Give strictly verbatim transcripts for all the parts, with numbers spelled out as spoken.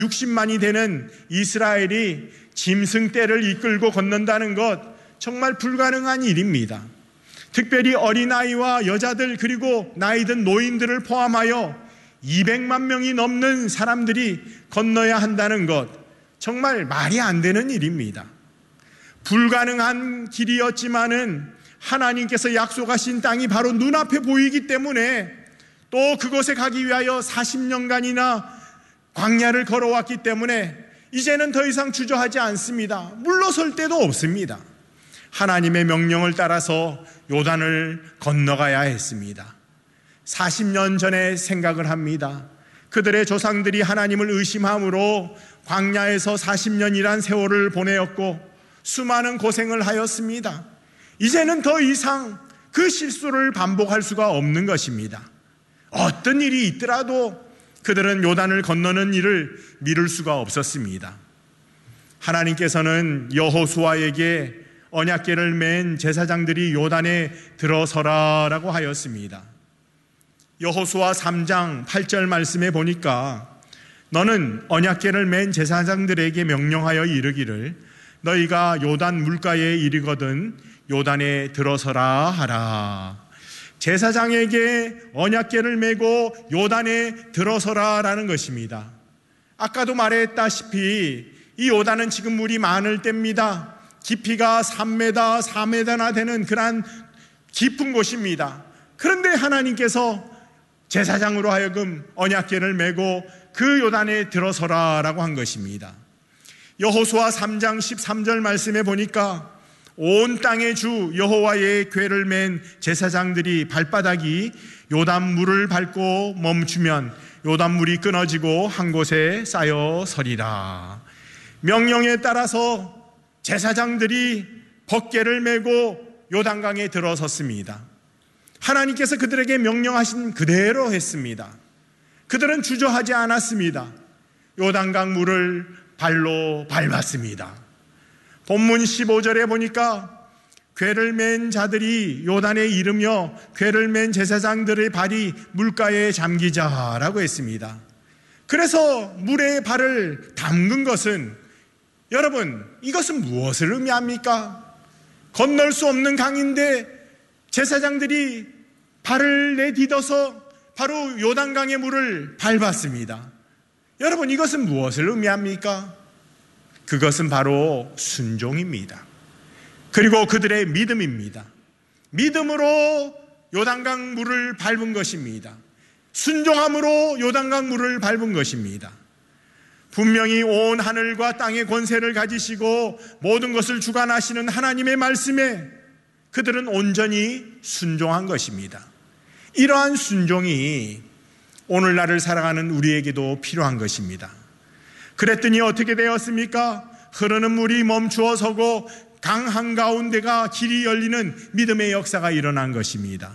육십만이 되는 이스라엘이 짐승떼를 이끌고 건넌다는 것, 정말 불가능한 일입니다. 특별히 어린아이와 여자들 그리고 나이든 노인들을 포함하여 이백만 명이 넘는 사람들이 건너야 한다는 것, 정말 말이 안 되는 일입니다. 불가능한 길이었지만은 하나님께서 약속하신 땅이 바로 눈앞에 보이기 때문에, 또 그곳에 가기 위하여 사십 년간이나 광야를 걸어왔기 때문에 이제는 더 이상 주저하지 않습니다. 물러설 데도 없습니다. 하나님의 명령을 따라서 요단을 건너가야 했습니다. 사십 년 전에 생각을 합니다. 그들의 조상들이 하나님을 의심함으로 광야에서 사십 년이란 세월을 보내었고 수많은 고생을 하였습니다. 이제는 더 이상 그 실수를 반복할 수가 없는 것입니다. 어떤 일이 있더라도 그들은 요단을 건너는 일을 미룰 수가 없었습니다. 하나님께서는 여호수아에게 언약궤를 맨 제사장들이 요단에 들어서라라고 하였습니다. 여호수아 삼 장 팔 절 말씀에 보니까 너는 언약궤를 맨 제사장들에게 명령하여 이르기를 너희가 요단 물가에 이르거든 요단에 들어서라 하라. 제사장에게 언약궤를 메고 요단에 들어서라라는 것입니다. 아까도 말했다시피 이 요단은 지금 물이 많을 때입니다. 깊이가 삼 미터, 사 미터나 되는 그런 깊은 곳입니다. 그런데 하나님께서 제사장으로 하여금 언약궤를 메고 그 요단에 들어서라라고 한 것입니다. 여호수아 삼 장 십삼 절 말씀에 보니까 온 땅의 주 여호와의 궤를 맨 제사장들이 발바닥이 요단 물을 밟고 멈추면 요단 물이 끊어지고 한 곳에 쌓여 서리라. 명령에 따라서 제사장들이 벗개를 메고 요단강에 들어섰습니다. 하나님께서 그들에게 명령하신 그대로 했습니다. 그들은 주저하지 않았습니다. 요단강 물을 발로 밟았습니다. 본문 십오 절에 보니까 궤를 맨 자들이 요단에 이르며 궤를 맨 제사장들의 발이 물가에 잠기자라고 했습니다. 그래서 물에 발을 담근 것은, 여러분, 이것은 무엇을 의미합니까? 건널 수 없는 강인데 제사장들이 발을 내딛어서 바로 요단강의 물을 밟았습니다. 여러분, 이것은 무엇을 의미합니까? 그것은 바로 순종입니다. 그리고 그들의 믿음입니다. 믿음으로 요단강 물을 밟은 것입니다. 순종함으로 요단강 물을 밟은 것입니다. 분명히 온 하늘과 땅의 권세를 가지시고 모든 것을 주관하시는 하나님의 말씀에 그들은 온전히 순종한 것입니다. 이러한 순종이 오늘날을 살아가는 우리에게도 필요한 것입니다. 그랬더니 어떻게 되었습니까? 흐르는 물이 멈추어 서고 강 한가운데가 길이 열리는 믿음의 역사가 일어난 것입니다.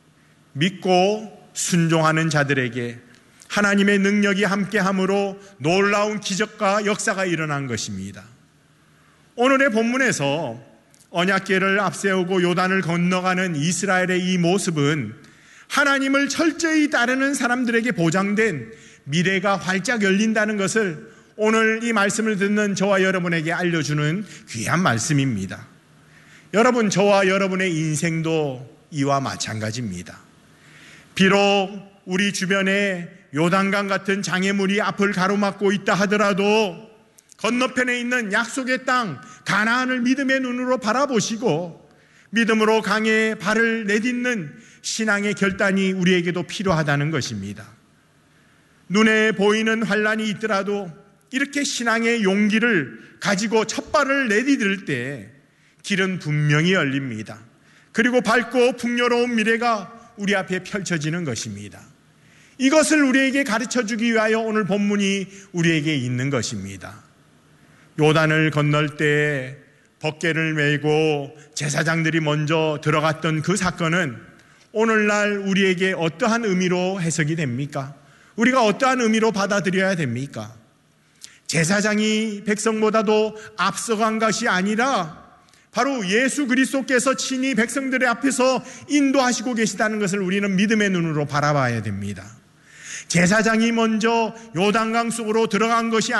믿고 순종하는 자들에게 하나님의 능력이 함께함으로 놀라운 기적과 역사가 일어난 것입니다. 오늘의 본문에서 언약궤를 앞세우고 요단을 건너가는 이스라엘의 이 모습은 하나님을 철저히 따르는 사람들에게 보장된 미래가 활짝 열린다는 것을 오늘 이 말씀을 듣는 저와 여러분에게 알려주는 귀한 말씀입니다. 여러분, 저와 여러분의 인생도 이와 마찬가지입니다. 비록 우리 주변에 요단강 같은 장애물이 앞을 가로막고 있다 하더라도 건너편에 있는 약속의 땅 가나안을 믿음의 눈으로 바라보시고 믿음으로 강에 발을 내딛는 신앙의 결단이 우리에게도 필요하다는 것입니다. 눈에 보이는 환난이 있더라도 이렇게 신앙의 용기를 가지고 첫 발을 내디딜 때 길은 분명히 열립니다. 그리고 밝고 풍요로운 미래가 우리 앞에 펼쳐지는 것입니다. 이것을 우리에게 가르쳐주기 위하여 오늘 본문이 우리에게 있는 것입니다. 요단을 건널 때 벗개를 메고 제사장들이 먼저 들어갔던 그 사건은 오늘날 우리에게 어떠한 의미로 해석이 됩니까? 우리가 어떠한 의미로 받아들여야 됩니까? 제사장이 백성보다도 앞서간 것이 아니라 바로 예수 그리스도께서 친히 백성들의 앞에서 인도하시고 계시다는 것을 우리는 믿음의 눈으로 바라봐야 됩니다. 제사장이 먼저 요단강 속으로 들어간 것이